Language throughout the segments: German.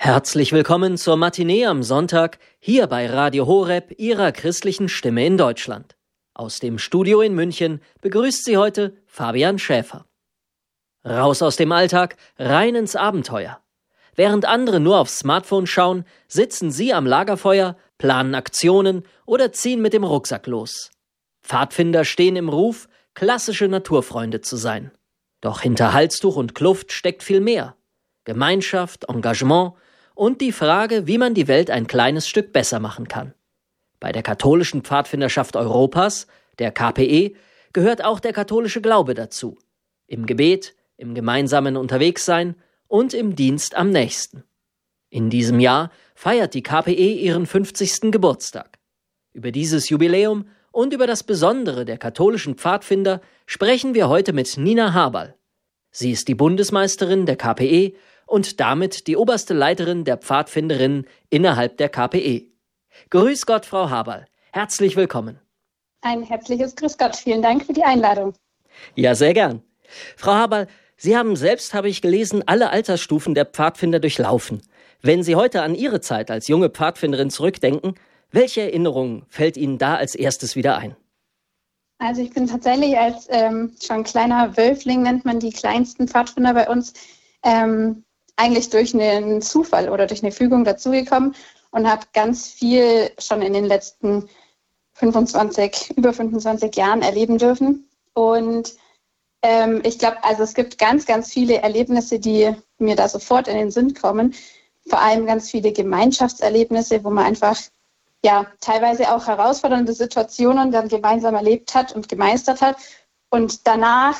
Herzlich willkommen zur Matinee am Sonntag, hier bei Radio Horeb, Ihrer christlichen Stimme in Deutschland. Aus dem Studio in München begrüßt Sie heute Fabian Schäfer. Raus aus dem Alltag, rein ins Abenteuer. Während andere nur aufs Smartphone schauen, sitzen Sie am Lagerfeuer, planen Aktionen oder ziehen mit dem Rucksack los. Pfadfinder stehen im Ruf, klassische Naturfreunde zu sein. Doch hinter Halstuch und Kluft steckt viel mehr. Gemeinschaft, Engagement und die Frage, wie man die Welt ein kleines Stück besser machen kann. Bei der katholischen Pfadfinderschaft Europas, der KPE, gehört auch der katholische Glaube dazu. Im Gebet, im gemeinsamen Unterwegssein und im Dienst am Nächsten. In diesem Jahr feiert die KPE ihren 50. Geburtstag. Über dieses Jubiläum und über das Besondere der katholischen Pfadfinder sprechen wir heute mit Nina Haberl. Sie ist die Bundesmeisterin der KPE und damit die oberste Leiterin der Pfadfinderinnen innerhalb der KPE. Grüß Gott, Frau Haberl. Herzlich willkommen. Ein herzliches Grüß Gott. Vielen Dank für die Einladung. Ja, sehr gern. Frau Haberl, Sie haben selbst, habe ich gelesen, alle Altersstufen der Pfadfinder durchlaufen. Wenn Sie heute an Ihre Zeit als junge Pfadfinderin zurückdenken, welche Erinnerung fällt Ihnen da als erstes wieder ein? Also ich bin tatsächlich als schon kleiner Wölfling, nennt man die kleinsten Pfadfinder bei uns, eigentlich durch einen Zufall oder durch eine Fügung dazugekommen und habe ganz viel schon in den letzten über 25 Jahren erleben dürfen. Und ich glaube, also es gibt ganz, ganz viele Erlebnisse, die mir da sofort in den Sinn kommen. Vor allem ganz viele Gemeinschaftserlebnisse, wo man einfach teilweise auch herausfordernde Situationen dann gemeinsam erlebt hat und gemeistert hat. Und danach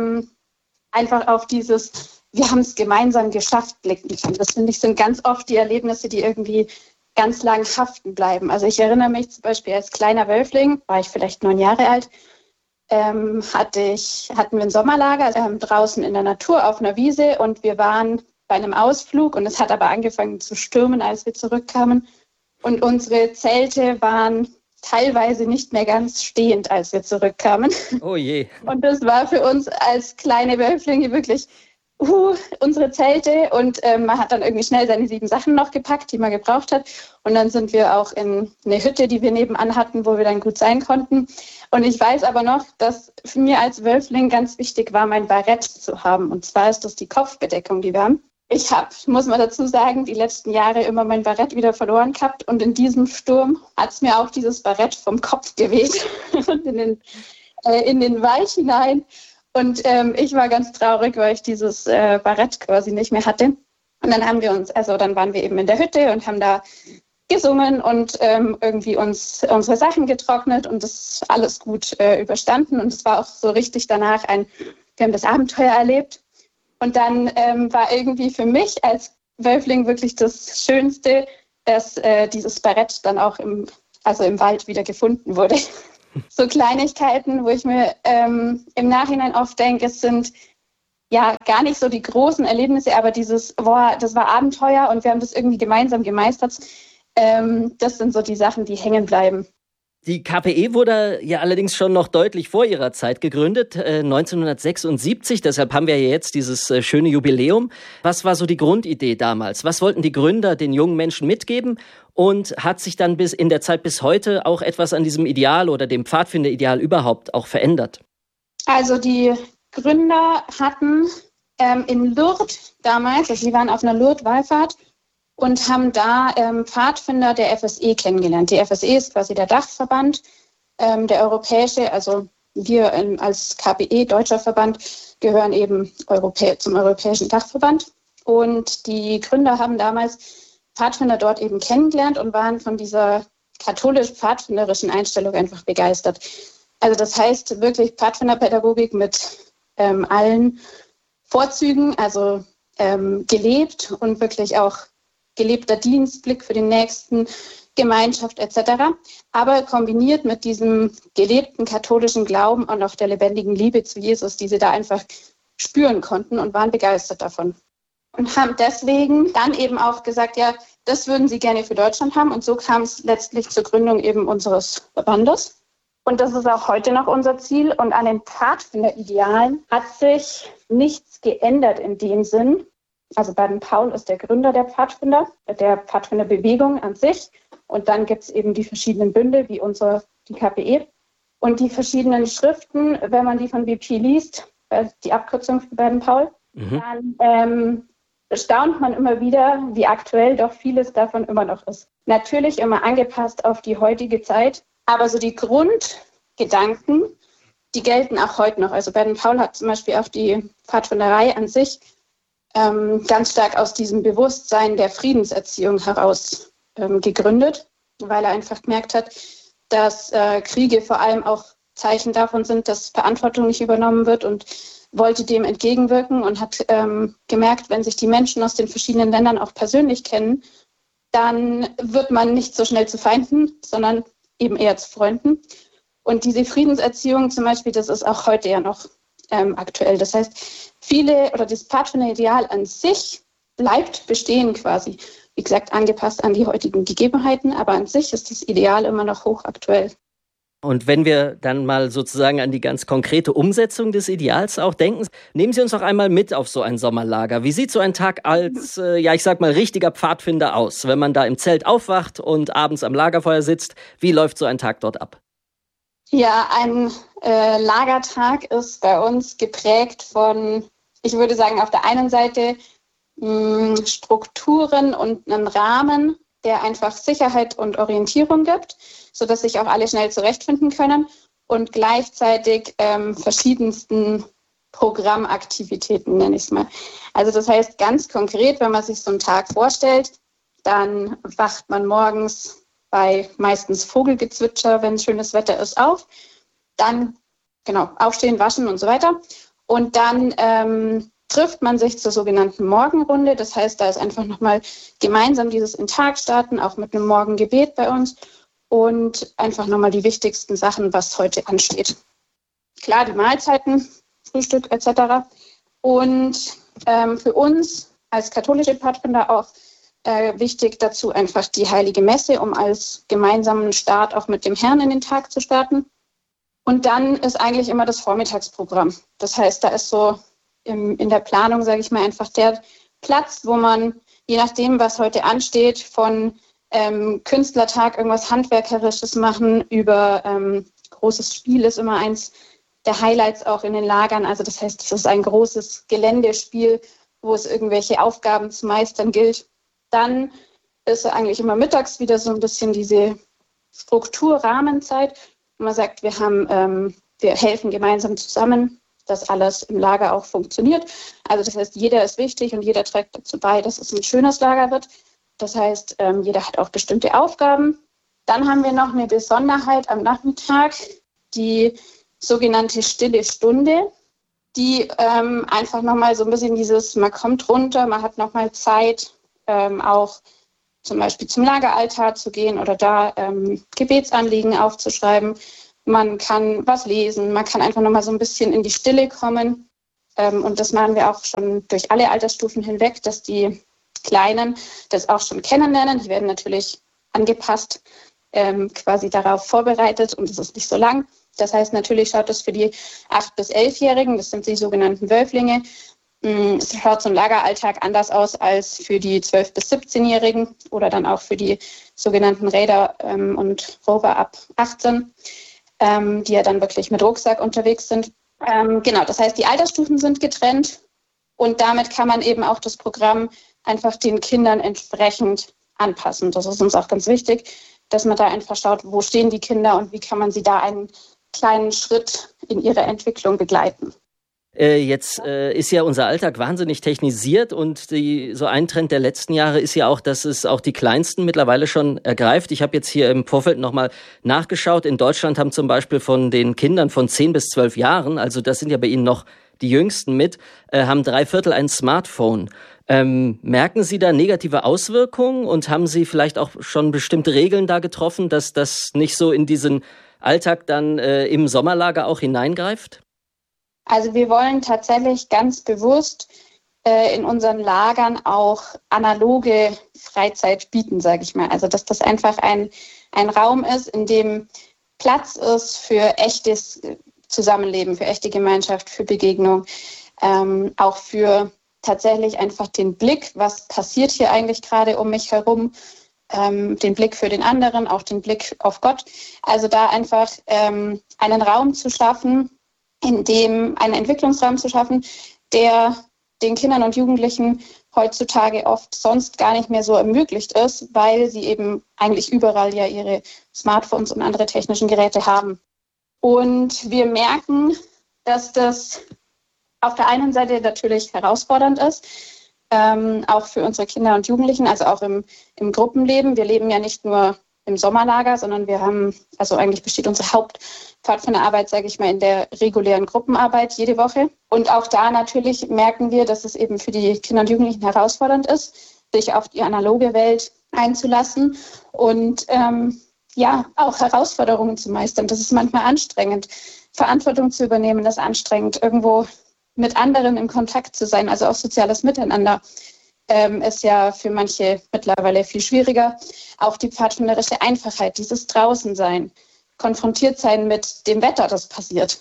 einfach auf dieses wir haben es gemeinsam geschafft blicken kann. Das, finde ich, sind ganz oft die Erlebnisse, die irgendwie ganz lang haften bleiben. Also ich erinnere mich zum Beispiel als kleiner Wölfling, war ich vielleicht 9 Jahre alt, hatten wir ein Sommerlager draußen in der Natur auf einer Wiese und wir waren bei einem Ausflug und es hat aber angefangen zu stürmen, als wir zurückkamen. Und unsere Zelte waren teilweise nicht mehr ganz stehend, als wir zurückkamen. Oh je. Und das war für uns als kleine Wölflinge wirklich unsere Zelte und man hat dann irgendwie schnell seine 7 Sachen noch gepackt, die man gebraucht hat. Und dann sind wir auch in eine Hütte, die wir nebenan hatten, wo wir dann gut sein konnten. Und ich weiß aber noch, dass für mir als Wölfling ganz wichtig war, mein Barett zu haben. Und zwar ist das die Kopfbedeckung, die wir haben. Ich habe, muss man dazu sagen, die letzten Jahre immer mein Barett wieder verloren gehabt. Und in diesem Sturm hat es mir auch dieses Barett vom Kopf geweht und in den Wald hinein. Und ich war ganz traurig, weil ich dieses Barett quasi nicht mehr hatte. Und dann dann waren wir eben in der Hütte und haben da gesungen und irgendwie uns unsere Sachen getrocknet und das alles gut überstanden. Und es war auch so richtig danach wir haben das Abenteuer erlebt. Und dann war irgendwie für mich als Wölfling wirklich das Schönste, dass dieses Barett dann auch im Wald wieder gefunden wurde. So Kleinigkeiten, wo ich mir im Nachhinein oft denke, es sind ja gar nicht so die großen Erlebnisse, aber das war Abenteuer und wir haben das irgendwie gemeinsam gemeistert. Das sind so die Sachen, die hängen bleiben. Die KPE wurde ja allerdings schon noch deutlich vor ihrer Zeit gegründet, 1976. Deshalb haben wir ja jetzt dieses schöne Jubiläum. Was war so die Grundidee damals? Was wollten die Gründer den jungen Menschen mitgeben? Und hat sich dann in der Zeit bis heute auch etwas an diesem Ideal oder dem Pfadfinderideal überhaupt auch verändert? Also die Gründer hatten in Lourdes damals, also sie waren auf einer Lourdes-Wallfahrt, und haben da Pfadfinder der FSE kennengelernt. Die FSE ist quasi der Dachverband, der europäische, also wir als KPE, deutscher Verband, gehören eben zum europäischen Dachverband. Und die Gründer haben damals Pfadfinder dort eben kennengelernt und waren von dieser katholisch-pfadfinderischen Einstellung einfach begeistert. Also das heißt wirklich Pfadfinderpädagogik mit allen Vorzügen, also gelebt und wirklich auch gelebter Dienst, Blick für den Nächsten, Gemeinschaft etc., aber kombiniert mit diesem gelebten katholischen Glauben und auch der lebendigen Liebe zu Jesus, die sie da einfach spüren konnten und waren begeistert davon. Und haben deswegen dann eben auch gesagt, ja, das würden sie gerne für Deutschland haben. Und so kam es letztlich zur Gründung eben unseres Verbandes. Und das ist auch heute noch unser Ziel. Und an den Pfadfinderidealen hat sich nichts geändert in dem Sinn. Also Baden-Powell ist der Gründer der Pfadfinderbewegung an sich. Und dann gibt es eben die verschiedenen Bünde, wie die KPE. Und die verschiedenen Schriften, wenn man die von BP liest, die Abkürzung für Baden-Powell, dann staunt man immer wieder, wie aktuell doch vieles davon immer noch ist. Natürlich immer angepasst auf die heutige Zeit, aber so die Grundgedanken, die gelten auch heute noch. Also Baden-Powell hat zum Beispiel auch die Pfadfinderei an sich ganz stark aus diesem Bewusstsein der Friedenserziehung heraus gegründet, weil er einfach gemerkt hat, dass Kriege vor allem auch Zeichen davon sind, dass Verantwortung nicht übernommen wird, und wollte dem entgegenwirken und hat gemerkt, wenn sich die Menschen aus den verschiedenen Ländern auch persönlich kennen, dann wird man nicht so schnell zu Feinden, sondern eben eher zu Freunden. Und diese Friedenserziehung zum Beispiel, das ist auch heute ja noch aktuell. Das heißt, das Pfadfinderideal an sich bleibt bestehen quasi. Wie gesagt, angepasst an die heutigen Gegebenheiten, aber an sich ist das Ideal immer noch hochaktuell. Und wenn wir dann mal sozusagen an die ganz konkrete Umsetzung des Ideals auch denken, nehmen Sie uns noch einmal mit auf so ein Sommerlager. Wie sieht so ein Tag als, richtiger Pfadfinder aus? Wenn man da im Zelt aufwacht und abends am Lagerfeuer sitzt, wie läuft so ein Tag dort ab? Ja, ein Lagertag ist bei uns geprägt von, ich würde sagen, auf der einen Seite Strukturen und einen Rahmen, der einfach Sicherheit und Orientierung gibt, sodass sich auch alle schnell zurechtfinden können, und gleichzeitig verschiedensten Programmaktivitäten, nenne ich es mal. Also das heißt ganz konkret, wenn man sich so einen Tag vorstellt, dann wacht man morgens bei meistens Vogelgezwitscher, wenn schönes Wetter ist, auf. Dann aufstehen, waschen und so weiter. Und dann trifft man sich zur sogenannten Morgenrunde. Das heißt, da ist einfach nochmal gemeinsam dieses in Tag starten, auch mit einem Morgengebet bei uns, und einfach nochmal die wichtigsten Sachen, was heute ansteht. Klar, die Mahlzeiten, Frühstück etc. Und für uns als katholische Pfadfinder auch wichtig dazu einfach die Heilige Messe, um als gemeinsamen Start auch mit dem Herrn in den Tag zu starten. Und dann ist eigentlich immer das Vormittagsprogramm. Das heißt, da ist so in der Planung, sage ich mal, einfach der Platz, wo man, je nachdem, was heute ansteht, von Künstlertag irgendwas Handwerkerisches machen, über großes Spiel ist immer eins der Highlights auch in den Lagern. Also das heißt, es ist ein großes Geländespiel, wo es irgendwelche Aufgaben zu meistern gilt. Dann ist eigentlich immer mittags wieder so ein bisschen diese Strukturrahmenzeit, wo man sagt, wir helfen gemeinsam zusammen, dass alles im Lager auch funktioniert. Also das heißt, jeder ist wichtig und jeder trägt dazu bei, dass es ein schönes Lager wird. Das heißt, jeder hat auch bestimmte Aufgaben. Dann haben wir noch eine Besonderheit am Nachmittag, die sogenannte stille Stunde, die einfach nochmal so ein bisschen man kommt runter, man hat nochmal Zeit, auch zum Beispiel zum Lageraltar zu gehen oder da Gebetsanliegen aufzuschreiben. Man kann was lesen, man kann einfach nochmal so ein bisschen in die Stille kommen. Und das machen wir auch schon durch alle Altersstufen hinweg, dass die Kleinen das auch schon kennenlernen. Die werden natürlich angepasst, quasi darauf vorbereitet, und es ist nicht so lang. Das heißt, natürlich schaut das für die 8- bis 11-Jährigen, das sind die sogenannten Wölflinge, es schaut zum Lageralltag anders aus als für die 12- bis 17-Jährigen oder dann auch für die sogenannten Raider und Rover ab 18, die ja dann wirklich mit Rucksack unterwegs sind. Das heißt, die Altersstufen sind getrennt, und damit kann man eben auch das Programm einfach den Kindern entsprechend anpassen. Das ist uns auch ganz wichtig, dass man da einfach schaut, wo stehen die Kinder und wie kann man sie da einen kleinen Schritt in ihrer Entwicklung begleiten. Jetzt ist ja unser Alltag wahnsinnig technisiert, und so ein Trend der letzten Jahre ist ja auch, dass es auch die Kleinsten mittlerweile schon ergreift. Ich habe jetzt hier im Vorfeld nochmal nachgeschaut. In Deutschland haben zum Beispiel von den Kindern von 10 bis 12 Jahren, also das sind ja bei Ihnen noch die Jüngsten mit, haben 3/4 ein Smartphone. Merken Sie da negative Auswirkungen, und haben Sie vielleicht auch schon bestimmte Regeln da getroffen, dass das nicht so in diesen Alltag dann im Sommerlager auch hineingreift? Also wir wollen tatsächlich ganz bewusst in unseren Lagern auch analoge Freizeit bieten, sage ich mal. Also dass das einfach ein Raum ist, in dem Platz ist für echtes Zusammenleben, für echte Gemeinschaft, für Begegnung, auch für tatsächlich einfach den Blick, was passiert hier eigentlich gerade um mich herum, den Blick für den anderen, auch den Blick auf Gott. Also da einfach einen Raum zu schaffen, einen Entwicklungsraum zu schaffen, der den Kindern und Jugendlichen heutzutage oft sonst gar nicht mehr so ermöglicht ist, weil sie eben eigentlich überall ja ihre Smartphones und andere technischen Geräte haben. Und wir merken, dass das auf der einen Seite natürlich herausfordernd ist, auch für unsere Kinder und Jugendlichen, also auch im Gruppenleben. Wir leben ja nicht nur im Sommerlager, sondern wir haben, also eigentlich besteht unsere Hauptpfadfinderarbeit, sage ich mal, in der regulären Gruppenarbeit jede Woche. Und auch da natürlich merken wir, dass es eben für die Kinder und Jugendlichen herausfordernd ist, sich auf die analoge Welt einzulassen und auch Herausforderungen zu meistern. Das ist manchmal anstrengend. Verantwortung zu übernehmen, das ist anstrengend. Irgendwo mit anderen in Kontakt zu sein, also auch soziales Miteinander, ist ja für manche mittlerweile viel schwieriger. Auch die pfadfinderische Einfachheit, dieses Draußensein, konfrontiert sein mit dem Wetter, das passiert.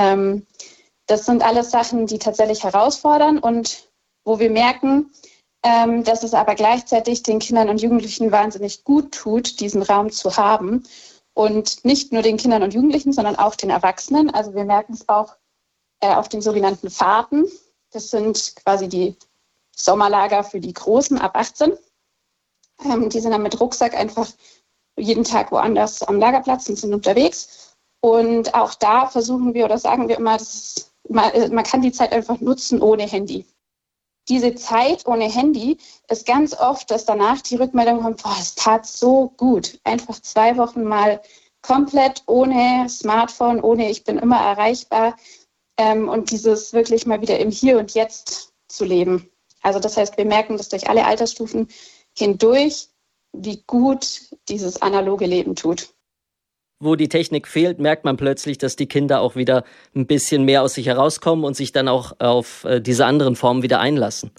Das sind alles Sachen, die tatsächlich herausfordern und wo wir merken, dass es aber gleichzeitig den Kindern und Jugendlichen wahnsinnig gut tut, diesen Raum zu haben. Und nicht nur den Kindern und Jugendlichen, sondern auch den Erwachsenen. Also wir merken es auch auf den sogenannten Fahrten. Das sind quasi die Sommerlager für die Großen ab 18. Die sind dann mit Rucksack einfach jeden Tag woanders am Lagerplatz und sind unterwegs. Und auch da versuchen wir oder sagen wir immer, man kann die Zeit einfach nutzen ohne Handy. Diese Zeit ohne Handy ist ganz oft, dass danach die Rückmeldung kommt, es tat so gut. Einfach 2 Wochen mal komplett ohne Smartphone, ohne ich bin immer erreichbar und dieses wirklich mal wieder im Hier und Jetzt zu leben. Also das heißt, wir merken das durch alle Altersstufen hindurch, wie gut dieses analoge Leben tut. Wo die Technik fehlt, merkt man plötzlich, dass die Kinder auch wieder ein bisschen mehr aus sich herauskommen und sich dann auch auf diese anderen Formen wieder einlassen.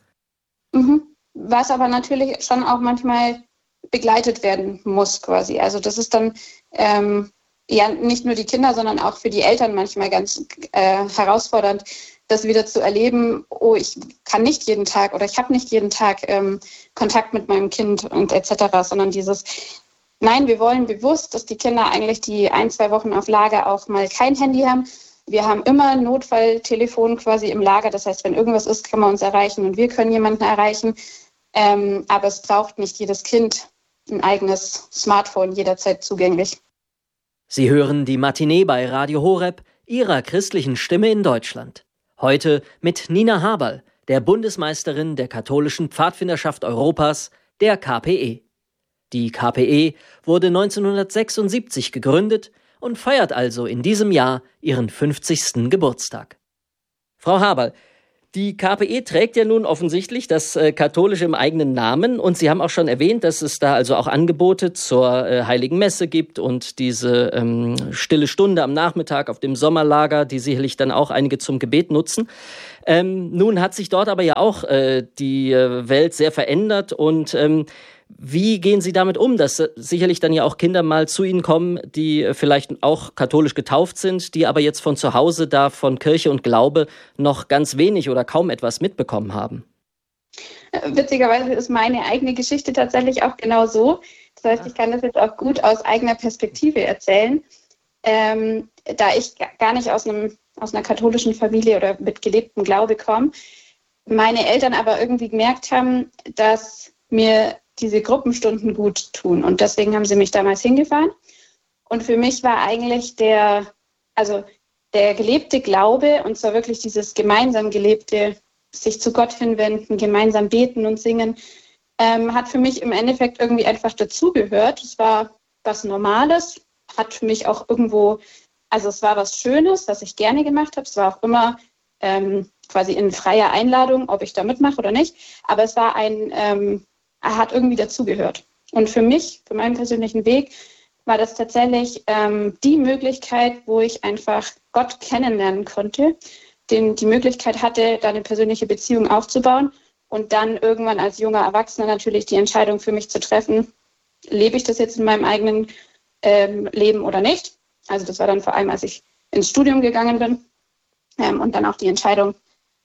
Was aber natürlich schon auch manchmal begleitet werden muss quasi. Also das ist dann nicht nur die Kinder, sondern auch für die Eltern manchmal ganz herausfordernd, das wieder zu erleben, ich kann nicht jeden Tag oder ich habe nicht jeden Tag Kontakt mit meinem Kind und etc., sondern nein, wir wollen bewusst, dass die Kinder eigentlich die 1-2 Wochen auf Lager auch mal kein Handy haben. Wir haben immer ein Notfalltelefon quasi im Lager. Das heißt, wenn irgendwas ist, kann man uns erreichen und wir können jemanden erreichen. Aber es braucht nicht jedes Kind ein eigenes Smartphone jederzeit zugänglich. Sie hören die Matinee bei Radio Horeb, Ihrer christlichen Stimme in Deutschland. Heute mit Nina Haberl, der Bundesmeisterin der katholischen Pfadfinderschaft Europas, der KPE. Die KPE wurde 1976 gegründet und feiert also in diesem Jahr ihren 50. Geburtstag. Frau Haberl, die KPE trägt ja nun offensichtlich das Katholische im eigenen Namen und Sie haben auch schon erwähnt, dass es da also auch Angebote zur Heiligen Messe gibt und diese stille Stunde am Nachmittag auf dem Sommerlager, die sicherlich dann auch einige zum Gebet nutzen. Nun hat sich dort aber ja auch die Welt sehr verändert und wie gehen Sie damit um, dass sicherlich dann ja auch Kinder mal zu Ihnen kommen, die vielleicht auch katholisch getauft sind, die aber jetzt von zu Hause da von Kirche und Glaube noch ganz wenig oder kaum etwas mitbekommen haben? Witzigerweise ist meine eigene Geschichte tatsächlich auch genau so. Das heißt, ich kann das jetzt auch gut aus eigener Perspektive erzählen. Da ich gar nicht aus einer katholischen Familie oder mit gelebtem Glaube komme, meine Eltern aber irgendwie gemerkt haben, dass mir diese Gruppenstunden gut tun. Und deswegen haben sie mich damals hingefahren. Und für mich war eigentlich der gelebte Glaube, und zwar wirklich dieses gemeinsam gelebte, sich zu Gott hinwenden, gemeinsam beten und singen, hat für mich im Endeffekt irgendwie einfach dazugehört. Es war was Normales, hat für mich auch irgendwo, also es war was Schönes, was ich gerne gemacht habe. Es war auch immer quasi in freier Einladung, ob ich da mitmache oder nicht. Aber es war hat irgendwie dazugehört. Und für mich, für meinen persönlichen Weg, war das tatsächlich die Möglichkeit, wo ich einfach Gott kennenlernen konnte, die Möglichkeit hatte, da eine persönliche Beziehung aufzubauen und dann irgendwann als junger Erwachsener natürlich die Entscheidung für mich zu treffen, lebe ich das jetzt in meinem eigenen Leben oder nicht. Also das war dann vor allem, als ich ins Studium gegangen bin und dann auch die Entscheidung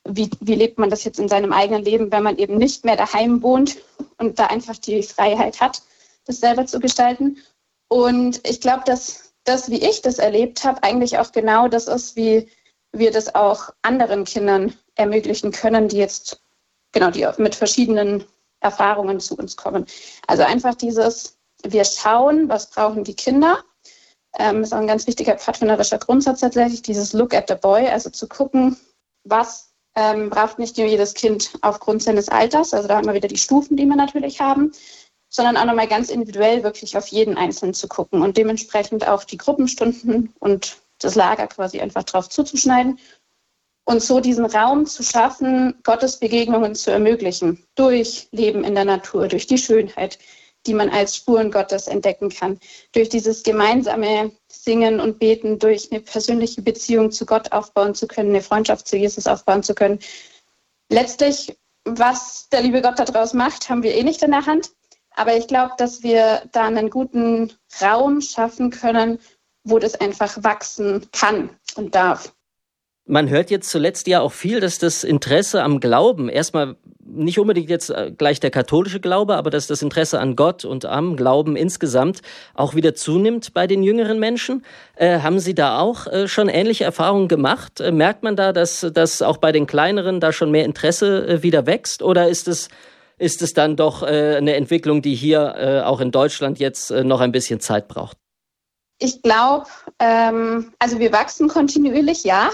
wie lebt man das jetzt in seinem eigenen Leben, wenn man eben nicht mehr daheim wohnt und da einfach die Freiheit hat, das selber zu gestalten. Und ich glaube, dass das, wie ich das erlebt habe, eigentlich auch genau das ist, wie wir das auch anderen Kindern ermöglichen können, die jetzt, genau, die mit verschiedenen Erfahrungen zu uns kommen. Also einfach dieses, wir schauen, was brauchen die Kinder. Ist auch ein ganz wichtiger pfadfinderischer Grundsatz tatsächlich, dieses Look at the boy, also zu gucken, was braucht nicht nur jedes Kind aufgrund seines Alters, also da haben wir wieder die Stufen, die wir natürlich haben, sondern auch nochmal ganz individuell wirklich auf jeden Einzelnen zu gucken und dementsprechend auch die Gruppenstunden und das Lager quasi einfach drauf zuzuschneiden und so diesen Raum zu schaffen, Gottesbegegnungen zu ermöglichen, durch Leben in der Natur, durch die Schönheit, die man als Spuren Gottes entdecken kann, durch dieses gemeinsame Singen und Beten, durch eine persönliche Beziehung zu Gott aufbauen zu können, eine Freundschaft zu Jesus aufbauen zu können. Letztlich, was der liebe Gott daraus macht, haben wir nicht in der Hand. Aber ich glaube, dass wir da einen guten Raum schaffen können, wo das einfach wachsen kann und darf. Man hört jetzt zuletzt ja auch viel, dass das Interesse am Glauben, erstmal nicht unbedingt jetzt gleich der katholische Glaube, aber dass das Interesse an Gott und am Glauben insgesamt auch wieder zunimmt bei den jüngeren Menschen. Haben Sie da auch schon ähnliche Erfahrungen gemacht? Merkt man da, dass auch bei den Kleineren da schon mehr Interesse wieder wächst? Oder ist es dann doch eine Entwicklung, die hier auch in Deutschland jetzt noch ein bisschen Zeit braucht? Ich glaube, also wir wachsen kontinuierlich, ja.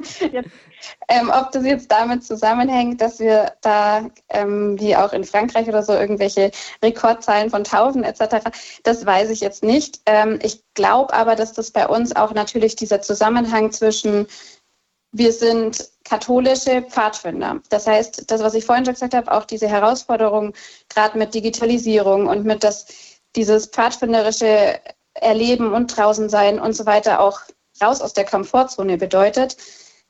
Ob das jetzt damit zusammenhängt, dass wir da, wie auch in Frankreich oder so, irgendwelche Rekordzahlen von Taufen etc., das weiß ich jetzt nicht. Ich glaube aber, dass das bei uns auch natürlich dieser Zusammenhang zwischen, wir sind katholische Pfadfinder. Das heißt, das, was ich vorhin schon gesagt habe, auch diese Herausforderung, gerade mit Digitalisierung und mit dieses pfadfinderische Erleben und draußen sein und so weiter auch raus aus der Komfortzone bedeutet,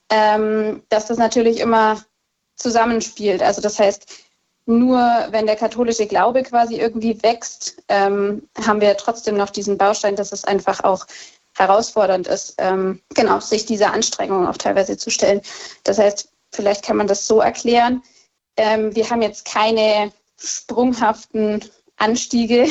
dass das natürlich immer zusammenspielt. Also das heißt, nur wenn der katholische Glaube quasi irgendwie wächst, haben wir trotzdem noch diesen Baustein, dass es einfach auch herausfordernd ist, sich dieser Anstrengung auch teilweise zu stellen. Das heißt, vielleicht kann man das so erklären, wir haben jetzt keine sprunghaften Anstiege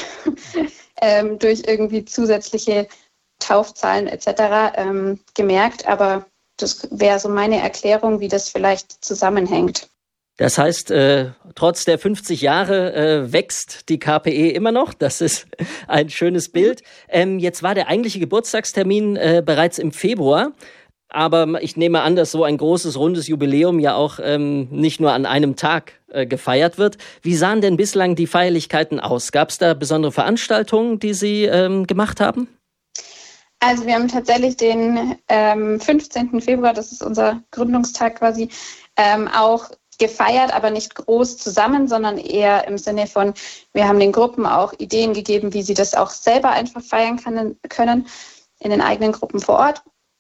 durch irgendwie zusätzliche Taufzahlen etc. Gemerkt, aber das wäre so meine Erklärung, wie das vielleicht zusammenhängt. Das heißt, trotz der 50 Jahre wächst die KPE immer noch. Das ist ein schönes Bild. Jetzt war der eigentliche Geburtstagstermin bereits im Februar. Aber ich nehme an, dass so ein großes, rundes Jubiläum ja auch nicht nur an einem Tag gefeiert wird. Wie sahen denn bislang die Feierlichkeiten aus? Gab es da besondere Veranstaltungen, die Sie gemacht haben? Also wir haben tatsächlich den 15. Februar, das ist unser Gründungstag quasi, auch gefeiert, aber nicht groß zusammen, sondern eher im Sinne von, wir haben den Gruppen auch Ideen gegeben, wie sie das auch selber einfach feiern können in den eigenen Gruppen vor Ort.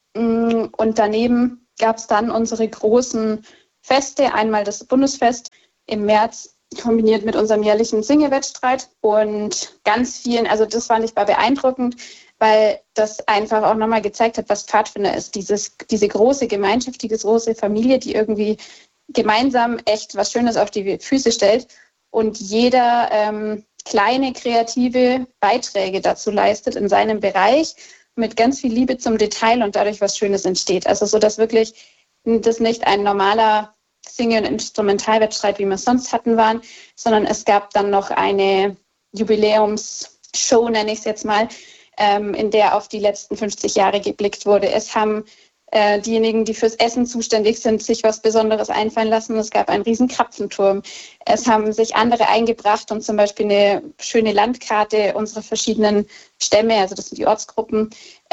Und daneben gab es dann unsere großen Feste, einmal das Bundesfest im März, kombiniert mit unserem jährlichen Singewettstreit und ganz vielen, also das fand ich beeindruckend, weil das einfach auch nochmal gezeigt hat, was Pfadfinder ist, diese große Gemeinschaft, die große Familie, die irgendwie gemeinsam echt was Schönes auf die Füße stellt und jeder kleine kreative Beiträge dazu leistet in seinem Bereich mit ganz viel Liebe zum Detail und dadurch was Schönes entsteht. Also so, dass wirklich das nicht ein normaler Single- und Instrumentalwettstreit, wie wir es sonst hatten, waren, sondern es gab dann noch eine Jubiläumsshow, nenne ich es jetzt mal, in der auf die letzten 50 Jahre geblickt wurde. Es haben diejenigen, die fürs Essen zuständig sind, sich was Besonderes einfallen lassen. Es gab einen riesen Krapfenturm. Es haben sich andere eingebracht und zum Beispiel eine schöne Landkarte unserer verschiedenen Stämme, also das sind die Ortsgruppen,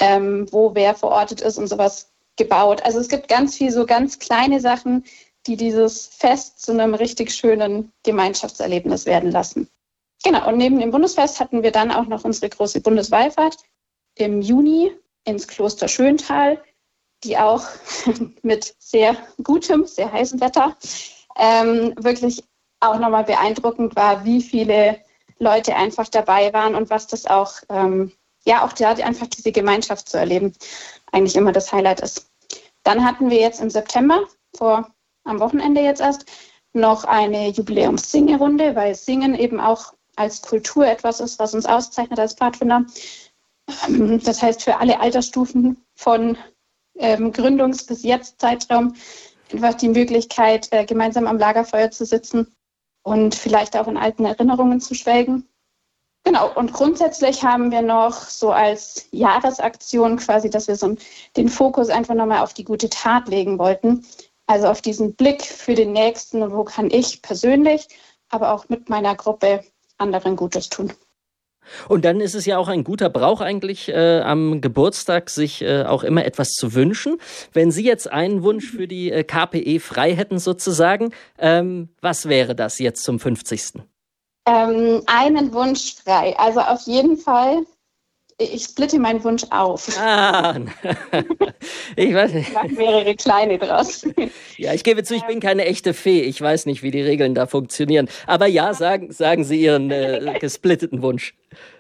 wo wer verortet ist und sowas gebaut. Also es gibt ganz viel so ganz kleine Sachen, die dieses Fest zu einem richtig schönen Gemeinschaftserlebnis werden lassen. Genau, und neben dem Bundesfest hatten wir dann auch noch unsere große Bundeswallfahrt im Juni ins Kloster Schöntal, die auch mit sehr gutem, sehr heißem Wetter wirklich auch nochmal beeindruckend war, wie viele Leute einfach dabei waren und was das auch, auch da einfach diese Gemeinschaft zu erleben, eigentlich immer das Highlight ist. Dann hatten wir jetzt im September, vor am Wochenende jetzt erst, noch eine Jubiläums-Singerunde, weil Singen eben auch als Kultur etwas ist, was uns auszeichnet als Pfadfinder. Das heißt, für alle Altersstufen von Gründungs- bis jetzt Zeitraum einfach die Möglichkeit, gemeinsam am Lagerfeuer zu sitzen und vielleicht auch in alten Erinnerungen zu schwelgen. Genau, und grundsätzlich haben wir noch so als Jahresaktion quasi, dass wir so den Fokus einfach nochmal auf die gute Tat legen wollten. Also auf diesen Blick für den Nächsten und wo kann ich persönlich, aber auch mit meiner Gruppe anderen Gutes tun. Und dann ist es ja auch ein guter Brauch eigentlich, am Geburtstag sich auch immer etwas zu wünschen. Wenn Sie jetzt einen Wunsch für die KPE frei hätten sozusagen, was wäre das jetzt zum 50.? Einen Wunsch frei. Also auf jeden Fall, ich splitte meinen Wunsch auf. Ich weiß nicht. Ich mache mehrere kleine draus. Ja, ich gebe zu, ich bin keine echte Fee. Ich weiß nicht, wie die Regeln da funktionieren. Aber ja, sagen Sie Ihren gesplitteten Wunsch.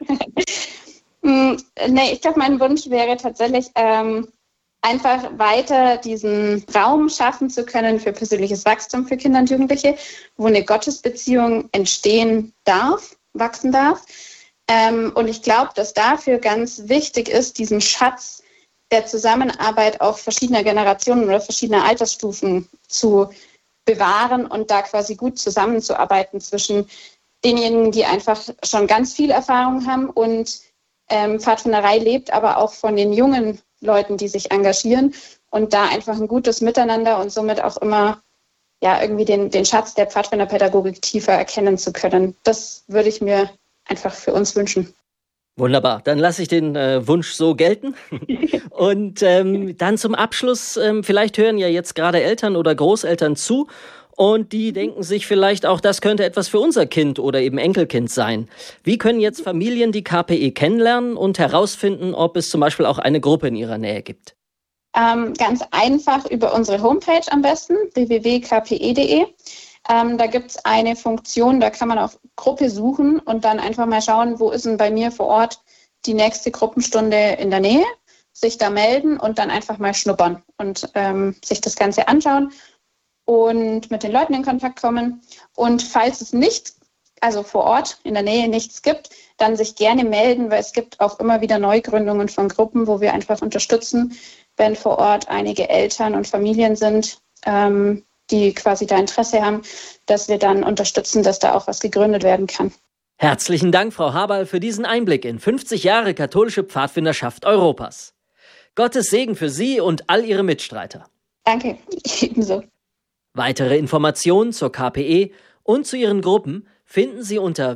Ich glaube, mein Wunsch wäre tatsächlich, einfach weiter diesen Raum schaffen zu können für persönliches Wachstum für Kinder und Jugendliche, wo eine Gottesbeziehung entstehen darf, wachsen darf. Und ich glaube, dass dafür ganz wichtig ist, diesen Schatz der Zusammenarbeit auch verschiedener Generationen oder verschiedener Altersstufen zu bewahren und da quasi gut zusammenzuarbeiten zwischen denjenigen, die einfach schon ganz viel Erfahrung haben und Pfadfinderei lebt, aber auch von den jungen Leuten, die sich engagieren und da einfach ein gutes Miteinander und somit auch immer irgendwie den Schatz der Pfadfinderpädagogik tiefer erkennen zu können. Das würde ich mir einfach für uns wünschen. Wunderbar, dann lasse ich den Wunsch so gelten. Und dann zum Abschluss, vielleicht hören ja jetzt gerade Eltern oder Großeltern zu und die denken sich vielleicht auch, das könnte etwas für unser Kind oder eben Enkelkind sein. Wie können jetzt Familien die KPE kennenlernen und herausfinden, ob es zum Beispiel auch eine Gruppe in ihrer Nähe gibt? Ganz einfach über unsere Homepage am besten, www.kpe.de. Da gibt es eine Funktion, da kann man auf Gruppe suchen und dann einfach mal schauen, wo ist denn bei mir vor Ort die nächste Gruppenstunde in der Nähe, sich da melden und dann einfach mal schnuppern und sich das Ganze anschauen und mit den Leuten in Kontakt kommen. Und falls es nicht, also vor Ort in der Nähe nichts gibt, dann sich gerne melden, weil es gibt auch immer wieder Neugründungen von Gruppen, wo wir einfach unterstützen, wenn vor Ort einige Eltern und Familien sind, die quasi da Interesse haben, dass wir dann unterstützen, dass da auch was gegründet werden kann. Herzlichen Dank, Frau Haberl, für diesen Einblick in 50 Jahre katholische Pfadfinderschaft Europas. Gottes Segen für Sie und all Ihre Mitstreiter. Danke, ebenso. Weitere Informationen zur KPE und zu ihren Gruppen finden Sie unter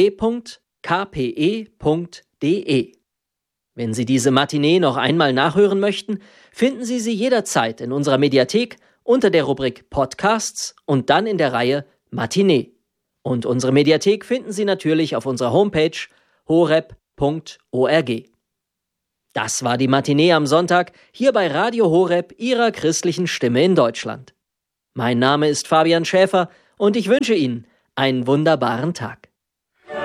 www.kpe.de. Wenn Sie diese Matinee noch einmal nachhören möchten, finden Sie sie jederzeit in unserer Mediathek unter der Rubrik Podcasts und dann in der Reihe Matinee. Und unsere Mediathek finden Sie natürlich auf unserer Homepage horeb.org. Das war die Matinee am Sonntag hier bei Radio Horeb, Ihrer christlichen Stimme in Deutschland. Mein Name ist Fabian Schäfer und ich wünsche Ihnen einen wunderbaren Tag.